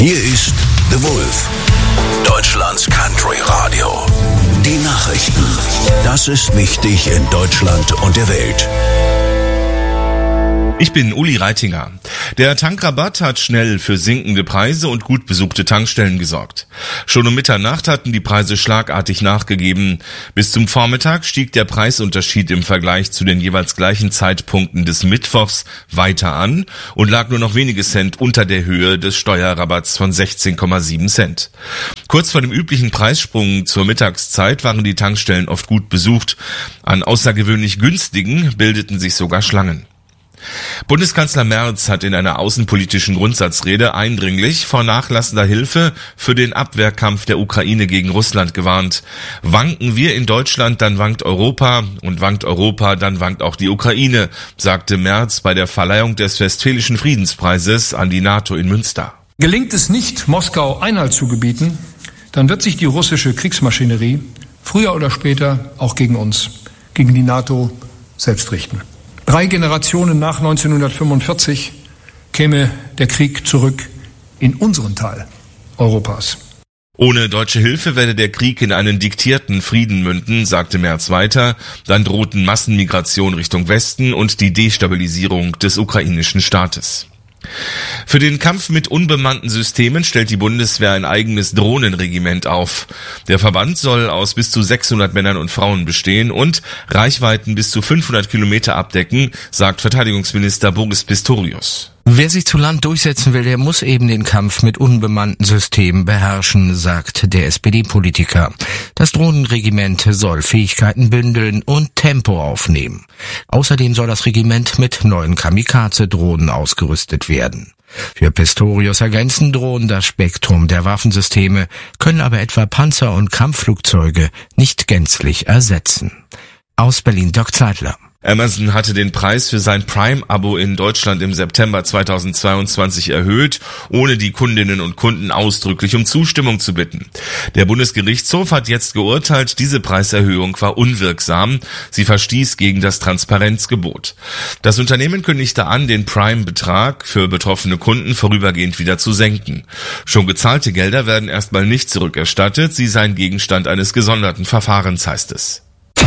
Hier ist The Wolf, Deutschlands Country Radio. Die Nachrichten. Das ist wichtig in Deutschland und der Welt. Ich bin Uli Reitinger. Der Tankrabatt hat schnell für sinkende Preise und gut besuchte Tankstellen gesorgt. Schon um Mitternacht hatten die Preise schlagartig nachgegeben. Bis zum Vormittag stieg der Preisunterschied im Vergleich zu den jeweils gleichen Zeitpunkten des Mittwochs weiter an und lag nur noch wenige Cent unter der Höhe des Steuerrabatts von 16,7 Cent. Kurz vor dem üblichen Preissprung zur Mittagszeit waren die Tankstellen oft gut besucht. An außergewöhnlich günstigen bildeten sich sogar Schlangen. Bundeskanzler Merz hat in einer außenpolitischen Grundsatzrede eindringlich vor nachlassender Hilfe für den Abwehrkampf der Ukraine gegen Russland gewarnt. Wanken wir in Deutschland, dann wankt Europa, und wankt Europa, dann wankt auch die Ukraine, sagte Merz bei der Verleihung des Westfälischen Friedenspreises an die NATO in Münster. Gelingt es nicht, Moskau Einhalt zu gebieten, dann wird sich die russische Kriegsmaschinerie früher oder später auch gegen uns, gegen die NATO selbst richten. 3 Generationen nach 1945 käme der Krieg zurück in unseren Teil Europas. Ohne deutsche Hilfe werde der Krieg in einen diktierten Frieden münden, sagte Merz weiter. Dann drohten Massenmigration Richtung Westen und die Destabilisierung des ukrainischen Staates. Für den Kampf mit unbemannten Systemen stellt die Bundeswehr ein eigenes Drohnenregiment auf. Der Verband soll aus bis zu 600 Männern und Frauen bestehen und Reichweiten bis zu 500 Kilometer abdecken, sagt Verteidigungsminister Boris Pistorius. Wer sich zu Land durchsetzen will, der muss eben den Kampf mit unbemannten Systemen beherrschen, sagt der SPD-Politiker. Das Drohnenregiment soll Fähigkeiten bündeln und Tempo aufnehmen. Außerdem soll das Regiment mit neuen Kamikaze-Drohnen ausgerüstet werden. Für Pistorius ergänzen Drohnen das Spektrum der Waffensysteme, können aber etwa Panzer und Kampfflugzeuge nicht gänzlich ersetzen. Aus Berlin, Dirk Zeitler. Amazon hatte den Preis für sein Prime-Abo in Deutschland im September 2022 erhöht, ohne die Kundinnen und Kunden ausdrücklich um Zustimmung zu bitten. Der Bundesgerichtshof hat jetzt geurteilt, diese Preiserhöhung war unwirksam. Sie verstieß gegen das Transparenzgebot. Das Unternehmen kündigte an, den Prime-Betrag für betroffene Kunden vorübergehend wieder zu senken. Schon gezahlte Gelder werden erstmal nicht zurückerstattet. Sie seien Gegenstand eines gesonderten Verfahrens, heißt es.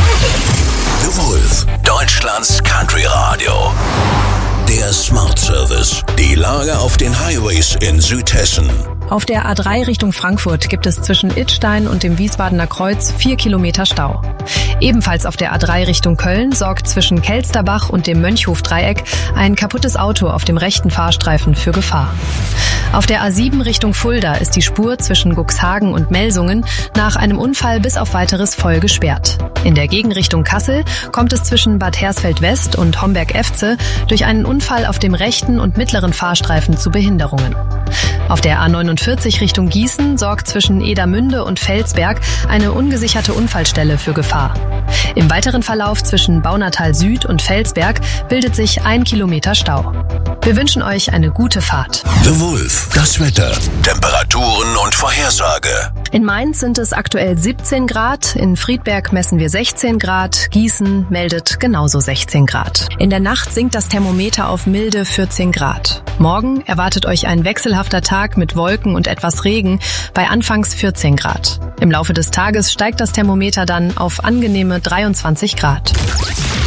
The Wolf, Deutschlands Country Radio. Der Smart Service. Die Lage auf den Highways in Südhessen. Auf der A3 Richtung Frankfurt gibt es zwischen Idstein und dem Wiesbadener Kreuz 4 Kilometer Stau. Ebenfalls auf der A3 Richtung Köln sorgt zwischen Kelsterbach und dem Mönchhof-Dreieck ein kaputtes Auto auf dem rechten Fahrstreifen für Gefahr. Auf der A7 Richtung Fulda ist die Spur zwischen Cuxhagen und Melsungen nach einem Unfall bis auf weiteres voll gesperrt. In der Gegenrichtung Kassel kommt es zwischen Bad Hersfeld-West und Homberg-Efze durch einen Unfall auf dem rechten und mittleren Fahrstreifen zu Behinderungen. Auf der A49 Richtung Gießen sorgt zwischen Edermünde und Felsberg eine ungesicherte Unfallstelle für Gefahr. Im weiteren Verlauf zwischen Baunatal Süd und Felsberg bildet sich 1 Kilometer Stau. Wir wünschen euch eine gute Fahrt. The Wolf, das Wetter, Temperaturen und Vorhersage. In Mainz sind es aktuell 17 Grad, in Friedberg messen wir 16 Grad, Gießen meldet genauso 16 Grad. In der Nacht sinkt das Thermometer auf milde 14 Grad. Morgen erwartet euch ein wechselhafter Tag mit Wolken und etwas Regen bei anfangs 14 Grad. Im Laufe des Tages steigt das Thermometer dann auf angenehme 23 Grad.